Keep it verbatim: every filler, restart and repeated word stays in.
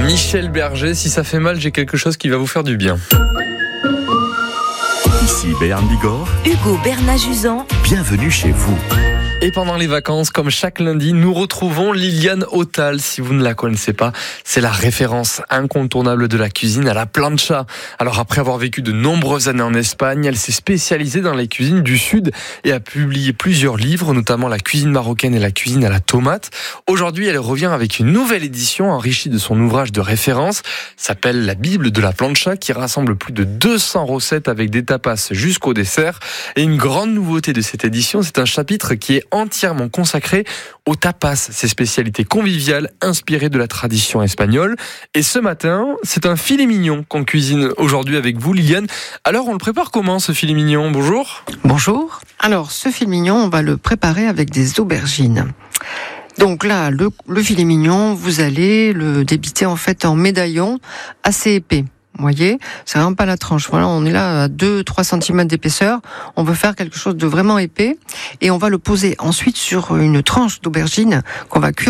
Michel Berger, si ça fait mal, j'ai quelque chose qui va vous faire du bien. Ici Béarn Bigorre, Hugo Bernat-Juzan, bienvenue chez vous. Et pendant les vacances, comme chaque lundi, nous retrouvons Liliane Autal. Si vous ne la connaissez pas, c'est la référence incontournable de la cuisine à la plancha. Alors après avoir vécu de nombreuses années en Espagne, elle s'est spécialisée dans les cuisines du Sud et a publié plusieurs livres, notamment la cuisine marocaine et la cuisine à la tomate. Aujourd'hui, elle revient avec une nouvelle édition enrichie de son ouvrage de référence, s'appelle La Bible de la plancha, qui rassemble plus de deux cents recettes avec des tapas jusqu'au dessert. Et une grande nouveauté de cette édition, c'est un chapitre qui est entièrement consacré aux tapas, ces spécialités conviviales inspirées de la tradition espagnole. Et ce matin, c'est un filet mignon qu'on cuisine aujourd'hui avec vous, Liliane. Alors, on le prépare comment, ce filet mignon ? Bonjour. Bonjour. Alors, ce filet mignon, on va le préparer avec des aubergines. Donc là, le, le filet mignon, vous allez le débiter en fait en médaillons assez épais. Vous voyez, c'est vraiment pas la tranche. Voilà, on est là à deux à trois centimètres d'épaisseur. On veut faire quelque chose de vraiment épais et on va le poser ensuite sur une tranche d'aubergine qu'on va cuire